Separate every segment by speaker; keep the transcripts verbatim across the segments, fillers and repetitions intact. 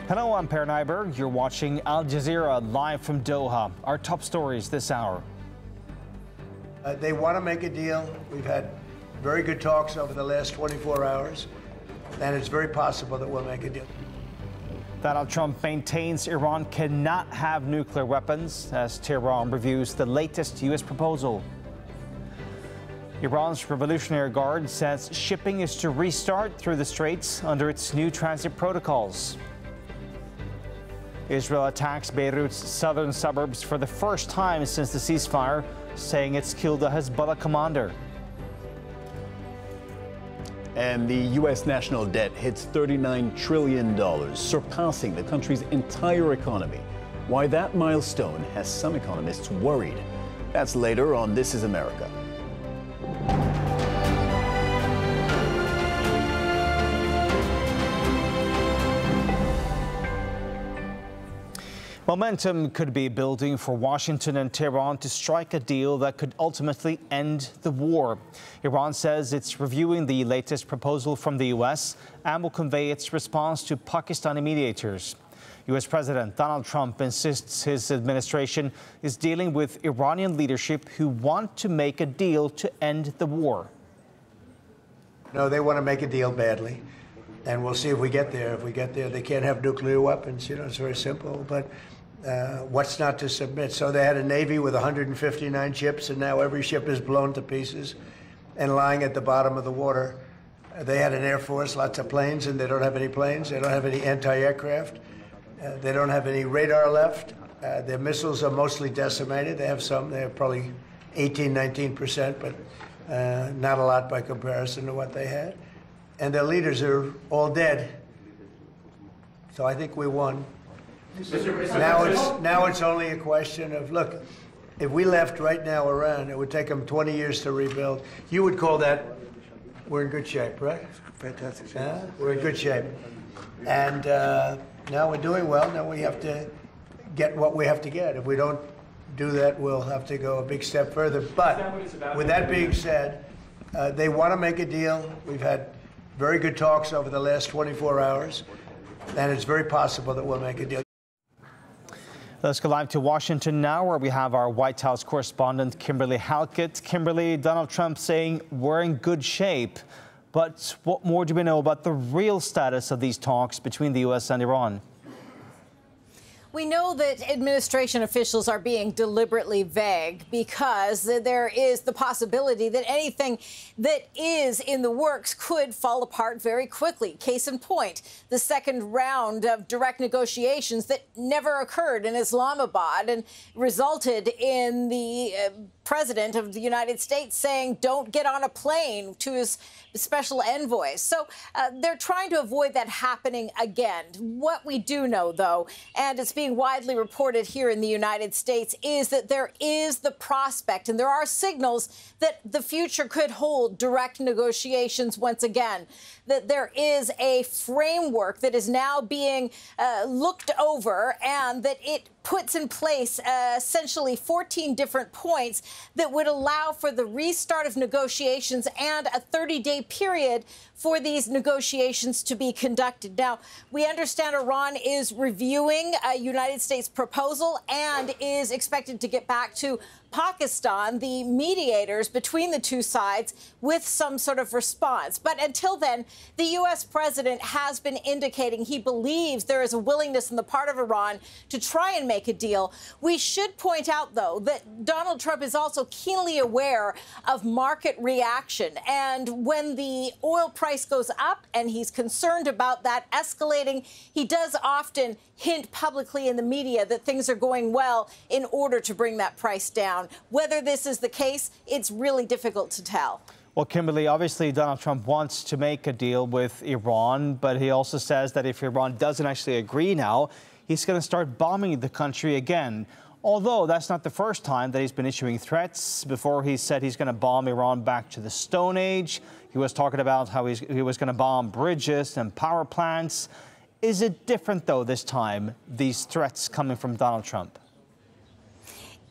Speaker 1: Hello, I'm Per Nyberg. You're watching Al Jazeera live from Doha. Our top stories this hour.
Speaker 2: Uh, they want to make a deal. We've had very good talks over the last twenty-four hours, and it's very possible that we'll make a deal.
Speaker 1: Donald Trump maintains Iran cannot have nuclear weapons as Tehran reviews the latest U S proposal. Iran's Revolutionary Guard says shipping is to restart through the straits under its new transit protocols. Israel attacks Beirut's southern suburbs for the first time since the ceasefire, saying it's killed a Hezbollah commander.
Speaker 3: And the U S national debt hits thirty-nine trillion dollars, surpassing the country's entire economy. Why that milestone has some economists worried. That's later on This Is America.
Speaker 1: Momentum could be building for Washington and Tehran to strike a deal that could ultimately end the war. Iran says it's reviewing the latest proposal from the U S and will convey its response to Pakistani mediators. U S President Donald Trump insists his administration is dealing with Iranian leadership who want to make a deal to end the war.
Speaker 2: No, they want to make a deal badly, and we'll see if we get there. If we get there, they can't have nuclear weapons. You know, it's very simple. But uh, what's not to submit? So they had a Navy with one hundred fifty-nine ships, and now every ship is blown to pieces and lying at the bottom of the water. Uh, they had an Air Force, lots of planes, and they don't have any planes. They don't have any anti-aircraft. Uh, they don't have any radar left. Uh, their missiles are mostly decimated. They have some. They have probably eighteen, nineteen percent, but uh, not a lot by comparison to what they had. And their leaders are all dead. So I think we won. Now it's, now it's only a question of, look, if we left right now Iran, it would take them twenty years to rebuild. You would call that, we're in good shape, right?
Speaker 4: Fantastic shape.
Speaker 2: Uh, we're in good shape. And uh, now we're doing well. Now we have to get what we have to get. If we don't do that, we'll have to go a big step further. But with that being said, uh, they want to make a deal. We've had very good talks over the last twenty-four hours, and it's very possible that we'll make a deal.
Speaker 1: Let's go live to Washington now, where we have our White House correspondent, Kimberly Halkett. Kimberly, Donald Trump saying we're in good shape. But what more do we know about the real status of these talks between the U S and Iran?
Speaker 5: We know that administration officials are being deliberately vague because there is the possibility that anything that is in the works could fall apart very quickly. Case in point, the second round of direct negotiations that never occurred in Islamabad and resulted in the uh, president of the United States saying, don't get on a plane, to his special envoy. So uh, they're trying to avoid that happening again. What we do know, though, and it's being widely reported here in the United States, is that there is the prospect, and there are signals that the future could hold direct negotiations once again, that there is a framework that is now being uh, looked over, and that it puts in place uh, essentially fourteen different points that would allow for the restart of negotiations and a thirty-day period for these negotiations to be conducted. Now, we understand Iran is reviewing a United States proposal and is expected to get back to Pakistan, the mediators between the two sides, with some sort of response. But until then, the U S president has been indicating he believes there is a willingness on the part of Iran to try and make a deal. We should point out, though, that Donald Trump is also keenly aware of market reaction. And when the oil price goes up and he's concerned about that escalating, he does often hint publicly in the media that things are going well in order to bring that price down. Whether this is the case, it's really difficult to tell.
Speaker 1: Well, Kimberly, obviously Donald Trump wants to make a deal with Iran, but he also says that if Iran doesn't actually agree now, he's going to start bombing the country again. Although that's not the first time that he's been issuing threats. Before, he said he's going to bomb Iran back to the Stone Age. He was talking about how he's, he was going to bomb bridges and power plants. Is it different, though, this time, these threats coming from Donald Trump?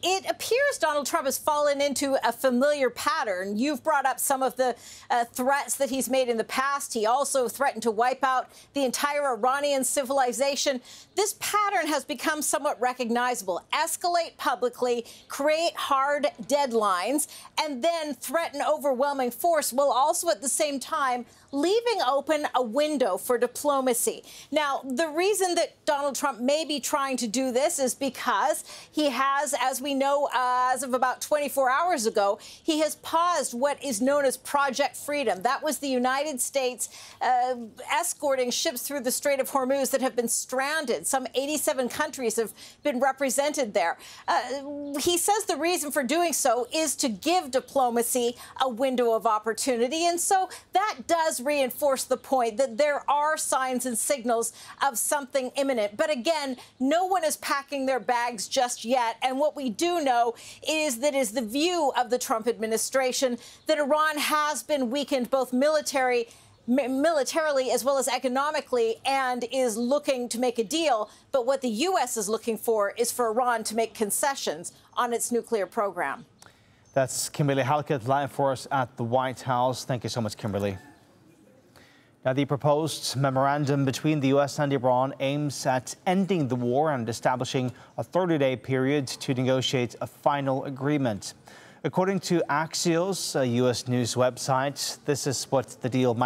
Speaker 5: it appears Donald Trump has fallen into a familiar pattern. You've brought up some of the uh, threats that he's made in the past. He also threatened to wipe out the entire Iranian civilization. This pattern has become somewhat recognizable. Escalate publicly, create hard deadlines, and then threaten overwhelming force, while also at the same time leaving open a window for diplomacy. Now, the reason that Donald Trump may be trying to do this is because he has, as we know, uh, as of about twenty-four hours ago, he has paused what is known as Project Freedom. That was the United States uh, escorting ships through the Strait of Hormuz that have been stranded. Some eighty-seven countries have been represented there. Uh, he says the reason for doing so is to give diplomacy a window of opportunity. And so that does reinforce the point that there are signs and signals of something imminent. But again, no one is packing their bags just yet. And what we do know is that is the view of the Trump administration that Iran has been weakened both military militarily as well as economically, and is looking to make a deal. But what the U S is looking for is for Iran to make concessions on its nuclear program.
Speaker 1: That's Kimberly Halkett live for us at the White House. Thank you so much, Kimberly. Now, the proposed memorandum between the U S and Iran aims at ending the war and establishing a thirty-day period to negotiate a final agreement. According to Axios, a U S news website, this is what the deal might